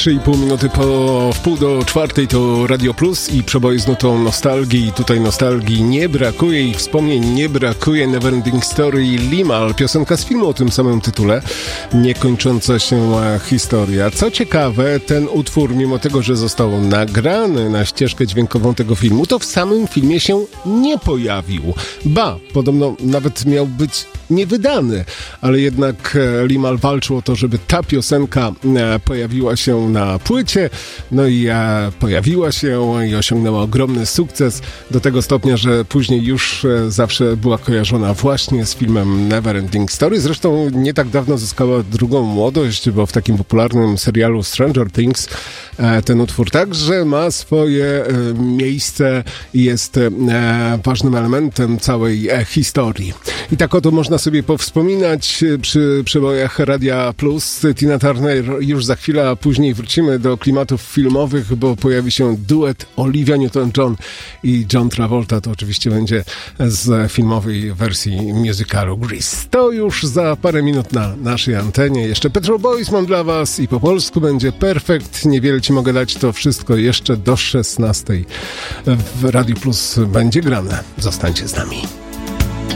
3,5 minuty po wpół do czwartej to Radio Plus i przeboje z nutą nostalgii. Tutaj nostalgii nie brakuje i wspomnień nie brakuje. Neverending Story Limahl, piosenka z filmu o tym samym tytule, niekończąca się historia. Co ciekawe, ten utwór, mimo tego, że został nagrany na ścieżkę dźwiękową tego filmu, to w samym filmie się nie pojawił. Ba, podobno nawet miał być niewydany, ale jednak Limahl walczył o to, żeby ta piosenka pojawiła się na płycie, no i pojawiła się i osiągnęła ogromny sukces, do tego stopnia, że później już zawsze była kojarzona właśnie z filmem Neverending Story. Zresztą nie tak dawno zyskała drugą młodość, bo w takim popularnym serialu Stranger Things ten utwór także ma swoje miejsce i jest ważnym elementem całej historii. I tak oto można sobie powspominać przy przebojach Radia Plus. Tina Turner już za chwilę, a później wrócimy do klimatów filmowych, bo pojawi się duet Olivia Newton-John i John Travolta. To oczywiście będzie z filmowej wersji musicalu Grease. To już za parę minut na naszej antenie. Jeszcze Petrol Boys mam dla was i po polsku będzie Perfekt. Niewiele ci mogę dać, to wszystko jeszcze do 16 w Radiu Plus będzie grane. Zostańcie z nami.